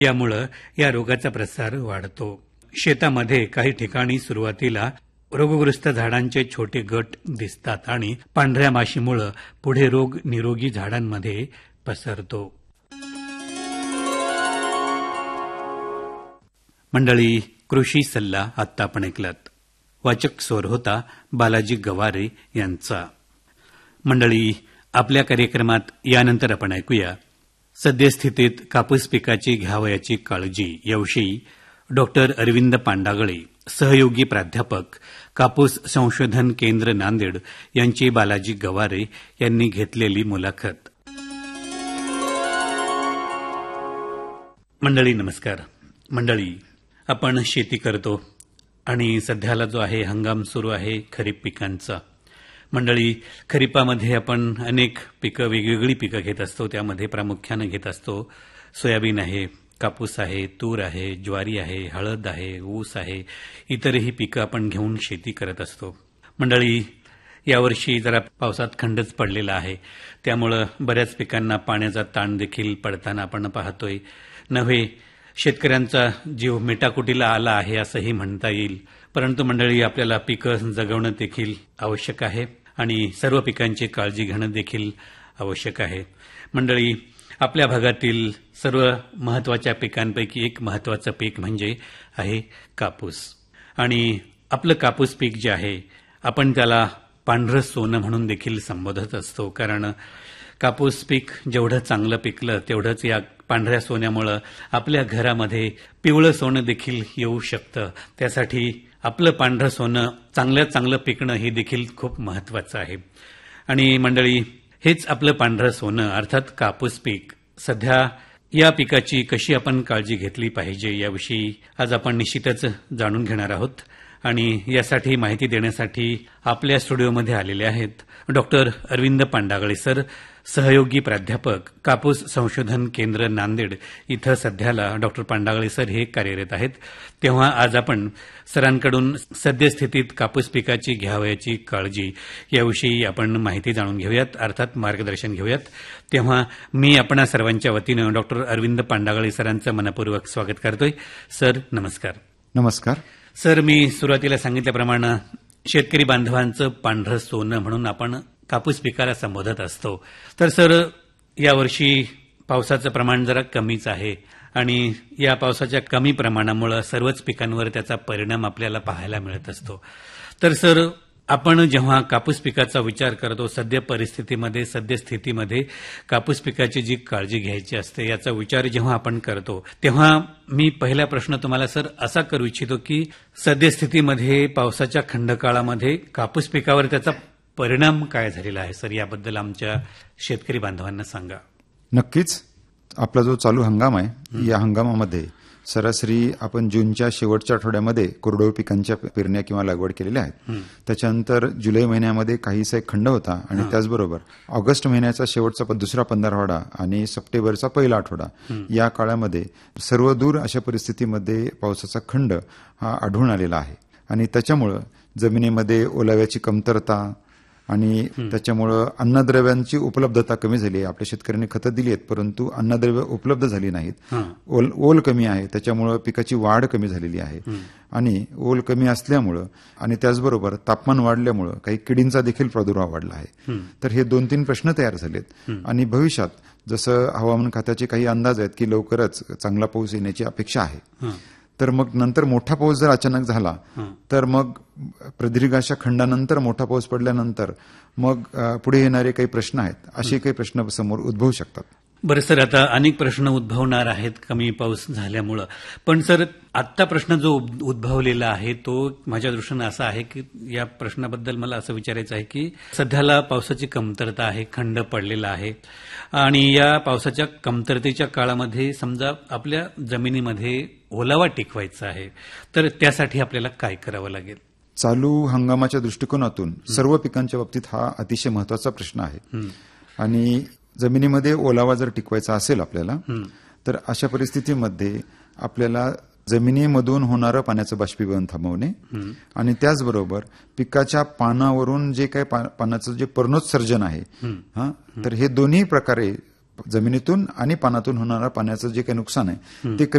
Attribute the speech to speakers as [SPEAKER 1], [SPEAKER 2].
[SPEAKER 1] यामुळं या रोगाचा प्रसार वाढतो. शेतामध्ये काही ठिकाणी सुरुवातीला रोगग्रस्त झाडांचे छोटे गट दिसतात आणि पांढऱ्या माशीमुळे पुढे रोग निरोगी झाडांमध्ये पसरतो. मंडळी, कृषी सल्ला आत्ता आपण ऐकलात. वाचक स्वर होता बालाजी गवारे यांचा. मंडळी, आपल्या कार्यक्रमात यानंतर आपण ऐकूया सद्यस्थितीत कापूस पिकाची घ्यावयाची काळजी याविषयी डॉक्टर अरविंद पांडागळे, सहयोगी प्राध्यापक, कापूस संशोधन केंद्र, नांदेड यांची बालाजी गवारे यांनी घेतलेली मुलाखत. मंडळी नमस्कार. मंडळी, आपण शेती करतो आणि सध्याला जो आहे हंगाम सुरू आहे खरीप पिकांचा. मंडळी, खरीपामध्ये आपण अनेक पिकं, वेगवेगळी पिकं घेत असतो. त्यामध्ये प्रामुख्यानं घेत असतो सोयाबीन आहे, कापूस आहे, तूर आहे, ज्वारी आहे, हळद आहे, ऊस आहे, इतरही पिकं आपण घेऊन शेती करत असतो. मंडळी, यावर्षी जरा पावसात खंडच पडलेला आहे. त्यामुळं बऱ्याच पिकांना पाण्याचा ताण देखील पडताना आपण पाहतोय. नव्हे, शेतकऱ्यांचा जीव मेटाकुटीला आला आहे असंही म्हणता येईल. परंतु मंडळी, आपल्याला पिकं जगवणं देखील आवश्यक आहे आणि सर्व पिकांची काळजी घेणं देखील आवश्यक आहे. मंडळी, आपल्या भागातील सर्व महत्वाच्या पिकांपैकी एक महत्वाचं पीक म्हणजे आहे कापूस. आणि आपलं कापूस पीक जे आहे, आपण त्याला पांढरं सोनं म्हणून देखील संबोधत असतो. कारण कापूस पीक जेवढं चांगलं पिकलं तेवढंच या पांढऱ्या सोन्यामुळं आपल्या घरामध्ये पिवळं सोनं देखील येऊ शकतं. त्यासाठी आपलं पांढरं सोनं चांगलं पिकणं हे देखील खूप महत्वाचं आहे. आणि मंडळी, हेच आपलं पांढरं सोनं अर्थात कापूस पीक. सध्या या पिकाची कशी आपण काळजी घेतली पाहिजे याविषयी आज आपण निश्चितच जाणून घेणार आहोत. आणि यासाठी माहिती देण्यासाठी आपल्या स्टुडिओमध्ये आलेले आहेत डॉक्टर अरविंद पांडागळे सर, सहयोगी प्राध्यापक, कापूस संशोधन केंद्र, नांदेड इथं सध्याला डॉक्टर पांडागळे सर हे कार्यरत आहेत. तेव्हा आज आपण सरांकडून सद्यस्थितीत कापूस पिकाची घ्यावयाची काळजी याविषयी आपण माहिती जाणून घेऊयात, अर्थात मार्गदर्शन घेऊयात. तेव्हा मी आपणा सर्वांच्या वतीनं डॉक्टर अरविंद पांडागळे सरांचं मनपूर्वक स्वागत करतोय. सर नमस्कार.
[SPEAKER 2] नमस्कार
[SPEAKER 1] सर. मी सुरुवातीला सांगितल्याप्रमाणे शेतकरी बांधवांचं पांढरं सोनं म्हणून आपण कापूस पिकाला संबोधत असतो. तर सर, यावर्षी पावसाचं प्रमाण जरा कमीच आहे आणि या पावसाच्या कमी प्रमाणामुळे सर्वच पिकांवर त्याचा परिणाम आपल्याला पाहायला मिळत असतो. तर सर, आपण जेव्हा कापूस पिकाचा विचार करतो, सद्यस्थितीमध्ये कापूस पिकाची जी काळजी घ्यायची असते याचा विचार जेव्हा आपण करतो, तेव्हा मी पहिला प्रश्न तुम्हाला सर असा करू इच्छितो की सद्यस्थितीमध्ये पावसाच्या खंडकाळामध्ये कापूस पिकावर त्याचा परिणाम काय झालेला आहे सर, याबद्दल आमच्या शेतकरी बांधवांना सांगा.
[SPEAKER 2] नक्कीच. आपला जो चालू हंगाम आहे, या हंगामामध्ये सरासरी आपण जूनच्या शेवटच्या आठवड्यामध्ये कोरडवाहू पिकांच्या पेरण्या किंवा लागवड केलेल्या आहेत. त्याच्यानंतर जुलै महिन्यामध्ये काहीसा एक खंड होता आणि त्याचबरोबर ऑगस्ट महिन्याचा शेवटचा दुसरा 15 आणि सप्टेंबरचा पहिला आठवडा, या काळामध्ये सर्वदूर अशा परिस्थितीमध्ये पावसाचा खंड हा आढळून आलेला आहे. आणि त्याच्यामुळं जमिनीमध्ये ओलाव्याची कमतरता आणि त्याच्यामुळं अन्नद्रव्यांची उपलब्धता कमी झाली आहे. आपल्या शेतकऱ्यांनी खतं दिली आहेत, परंतु अन्नद्रव्य उपलब्ध झाली नाहीत. ओल कमी आहे, त्याच्यामुळं पिकाची वाढ कमी झालेली आहे. आणि ओल कमी असल्यामुळं आणि त्याचबरोबर तापमान वाढल्यामुळं काही किडींचा देखील प्रादुर्भाव वाढला आहे. तर हे 2-3 प्रश्न तयार झालेत. आणि भविष्यात जसं हवामान खात्याचे काही अंदाज आहेत की लवकरच चांगला पाऊस येण्याची अपेक्षा आहे. तर मग नंतर मोठा पाऊस जर अचानक झाला तर मग प्रदीर्घ अशा खंडानंतर मोठा पाऊस पडल्यानंतर मग पुढे येणारे काही प्रश्न आहेत, असे काही प्रश्न समोर उद्भवू शकतात.
[SPEAKER 1] बरं सर, आता अनेक प्रश्न उद्भवणार आहेत कमी पाऊस झाल्यामुळं. पण सर, आत्ता प्रश्न जो उद्भवलेला आहे तो माझ्या दृष्टीनं असा आहे की या प्रश्नाबद्दल मला असं विचारायचं आहे की सध्याला पावसाची कमतरता आहे, खंड पडलेला आहे आणि या पावसाच्या कमतरतेच्या काळामध्ये समजा आपल्या जमिनीमध्ये ओलावा टिकवायचा आहे, तर त्यासाठी आपल्याला काय करावं लागेल?
[SPEAKER 2] चालू हंगामाच्या दृष्टिकोनातून सर्व पिकांच्या बाबतीत हा अतिशय महत्वाचा प्रश्न आहे. आणि जमिनीमध्ये ओलावा जर टिकवायचा असेल आपल्याला, तर अशा परिस्थितीमध्ये आपल्याला जमिनीमधून होणारं पाण्याचं बाष्पीभवन थांबवणे आणि त्याचबरोबर पिकाच्या पानावरून जे काही पानाचं जे पर्णोत्सर्जन आहे, तर हे दोन्ही प्रकारे जमिनीतून आणि पानातून होणारा पाण्याचं जे काही नुकसान आहे ते कमी